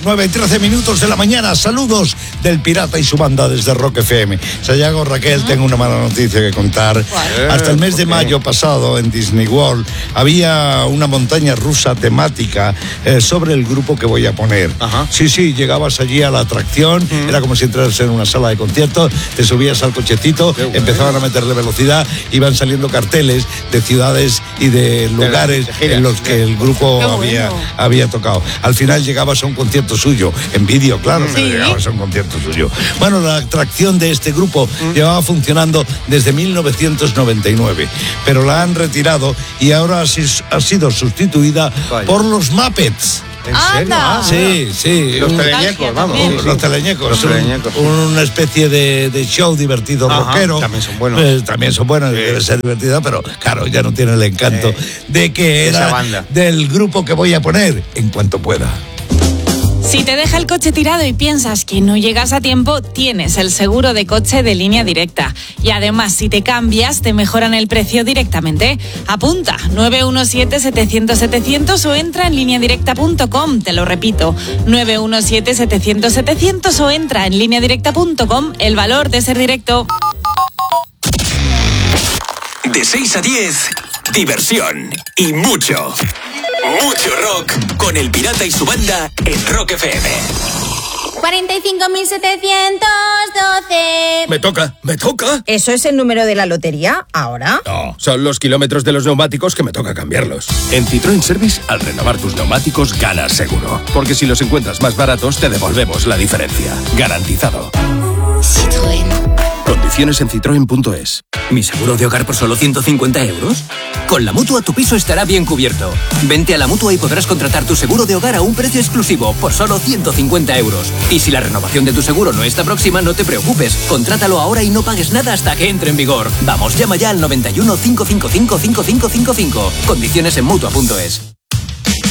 9:13 de la mañana. Saludos del Pirata y su banda desde Rock FM. Sayago, Raquel, tengo una mala noticia que contar. Hasta el mes de mayo pasado en Disney World había una montaña rusa temática sobre el grupo que voy a poner. Sí, llegabas allí a la atracción, era como si entras en una sala de conciertos, te subías al cochecito, empezaban a meterle velocidad, iban saliendo carteles de ciudades y de lugares en los que el grupo había tocado. Al final llegabas a un concierto suyo, en vídeo, claro, pero llegabas a un concierto suyo. Bueno, la atracción de este grupo llevaba funcionando desde 1999, pero la han retirado y ahora ha sido sustituida por los Muppets. ¿En serio? Sí. Los teleñecos, vamos. Los teleñecos. Una especie de show divertido, rockero. También son buenos. Debe ser divertido, pero claro, ya no tiene el encanto de que era del grupo que voy a poner en cuanto pueda. Si te deja el coche tirado y piensas que no llegas a tiempo, tienes el seguro de coche de Línea Directa. Y además, si te cambias, te mejoran el precio directamente. Apunta 917-700-700 o entra en lineadirecta.com. Te lo repito, 917-700-700 o entra en lineadirecta.com. El valor de ser directo. De 6 a 10, diversión y mucho rock con el Pirata y su banda en Rock FM. 45.712. Me toca. ¿Eso es el número de la lotería ahora? No, son los kilómetros de los neumáticos que me toca cambiarlos. En Citroën Service, al renovar tus neumáticos, ganas seguro. Porque si los encuentras más baratos, te devolvemos la diferencia. Garantizado. Citroën. Condiciones en citroen.es. ¿Mi seguro de hogar por solo 150 euros? Con la Mutua tu piso estará bien cubierto. Vente a la Mutua y podrás contratar tu seguro de hogar a un precio exclusivo por solo 150 euros. Y si la renovación de tu seguro no está próxima, no te preocupes. Contrátalo ahora y no pagues nada hasta que entre en vigor. Vamos, llama ya al 91 555 5555. Condiciones en Mutua.es.